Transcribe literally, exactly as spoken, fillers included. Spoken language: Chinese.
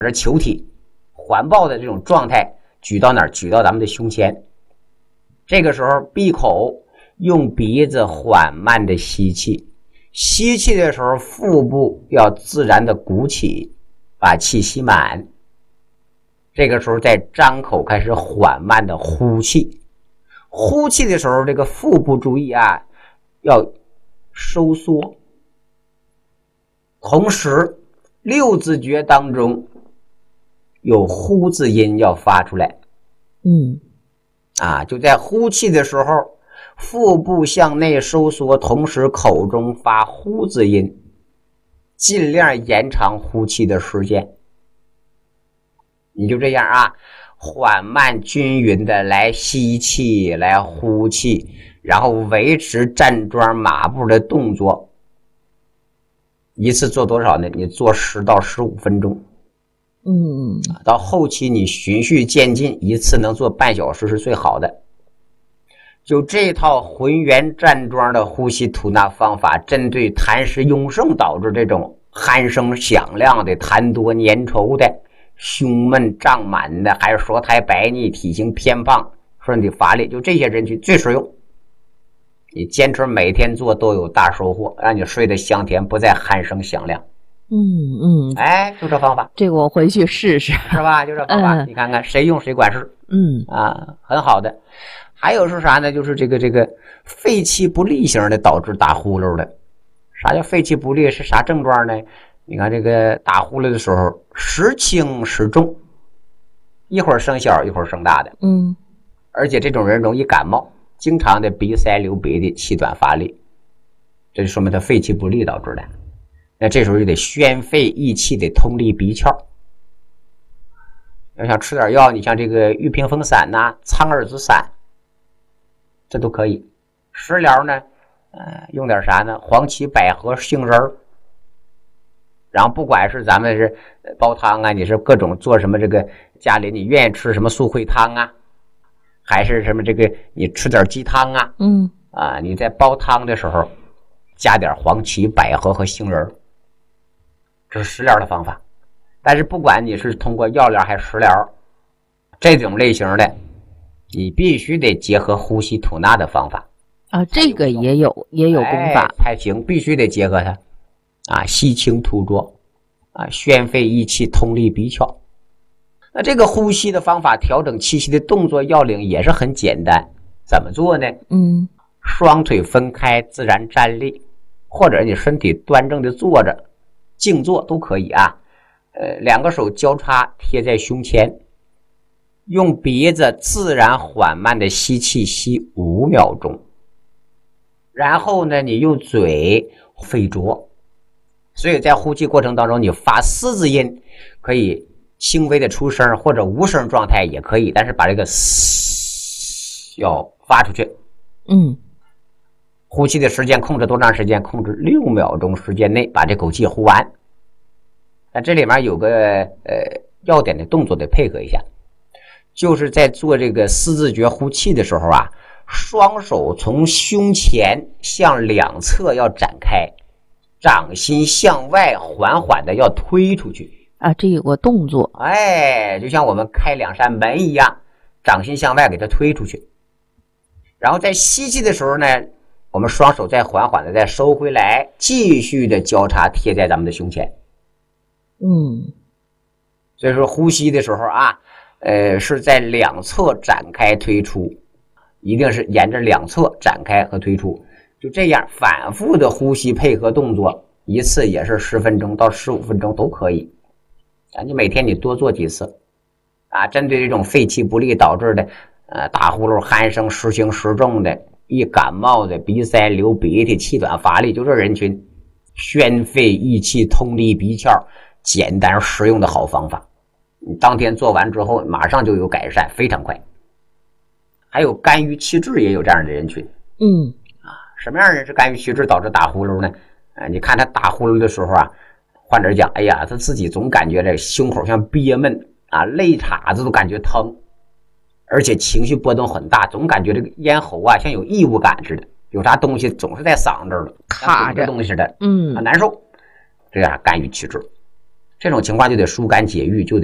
是球体环抱的这种状态，举到哪儿？举到咱们的胸前。这个时候闭口，用鼻子缓慢的吸气，吸气的时候腹部要自然的鼓起，把气吸满。这个时候再张口开始缓慢的呼气，呼气的时候这个腹部注意啊，要收缩。同时六字诀当中有呼字音要发出来。 嗯啊，就在呼气的时候，腹部向内收缩，同时口中发呼字音，尽量延长呼气的时间。你就这样啊，缓慢均匀的来吸气，来呼气，然后维持站桩马步的动作。一次做多少呢？你做十到十五分钟。 嗯， 到后期你循序渐进，一次能做半小时是最好的。就这套浑圆站桩的呼吸吐纳方法，针对痰湿壅盛导致这种鼾声响亮的、痰多粘稠的、胸闷胀满的，还是舌苔白腻、体型偏胖、身体乏力，就这些人群最实用。你坚持每天做都有大收获，让你睡得香甜，不再鼾声响亮。 嗯嗯， 哎，就这方法， 这个我回去试试， 是吧？就这方法， 嗯、 你看看谁用谁管事。 嗯啊，很好的。还有是啥呢？就是这个这个肺气不利型的导致打呼噜的。啥叫肺气不利？是啥症状呢？你看这个打呼噜的时候，时轻时重，一会儿声小，一会儿声大的。 嗯， 而且这种人容易感冒，经常的鼻塞流鼻涕，气短乏力，这就说明他肺气不利导致的。那这时候就得宣肺益气，得通利鼻窍。要想吃点药，你像这个玉屏风散呐、啊、苍耳子散，这都可以。食疗呢，呃，用点啥呢？黄芪、百合、杏仁儿。然后不管是咱们是煲汤啊，你是各种做什么这个家里你愿意吃什么素烩汤啊，还是什么这个你吃点鸡汤啊， 嗯啊，你在煲汤的时候加点黄芪、百合和杏仁，这是食疗的方法。但是不管你是通过药疗还是食疗，这种类型的你必须得结合呼吸吐纳的方法啊，这个也有也有功法、 哎、才行，必须得结合它啊，吸清吐浊啊，宣肺益气，通利鼻窍。那这个呼吸的方法，调整气息的动作要领也是很简单。怎么做呢？ 嗯， 双腿分开，自然站立，或者你身体端正的坐着，静坐都可以啊。呃，两个手交叉贴在胸前，用鼻子自然缓慢的吸气，吸五秒钟。然后呢，你用嘴肺浊。所以在呼气过程当中，你发嘶字音可以轻微的出声，或者无声状态也可以，但是把这个嘶要发出去。 嗯， 呼气的时间控制多长时间？控制六秒钟时间内把这口气呼完。那这里面有个呃要点的动作得配合一下，就是在做这个四字诀呼气的时候啊，双手从胸前向两侧要展开，掌心向外缓缓的要推出去啊，这有个动作， 哎，就像我们开两扇门一样，掌心向外给它推出去。然后在吸气的时候呢，我们双手再缓缓的再收回来，继续的交叉贴在咱们的胸前。 嗯， 所以说呼吸的时候啊，呃，是在两侧展开推出，一定是沿着两侧展开和推出，就这样反复的呼吸配合动作，一次也是十分钟到十五分钟都可以啊。你每天你多做几次啊，针对这种肺气不利导致的呃打呼噜、鼾声时轻时重的，一感冒的鼻塞流鼻涕、气短乏力，就这人群，宣肺益气、通利鼻窍，简单实用的好方法。你当天做完之后马上就有改善，非常快。还有肝郁气滞也有这样的人群。 嗯啊，什么样的人是肝郁气滞导致打呼噜呢？啊，你看他打呼噜的时候啊，患者讲，哎呀，他自己总感觉这胸口像憋闷啊，肋叉子都感觉疼，而且情绪波动很大，总感觉这个咽喉啊像有异物感似的，有啥东西总是在嗓子这儿卡着东西似的， 嗯， 很难受。这样肝郁气滞。 这种情况就得疏肝解郁，就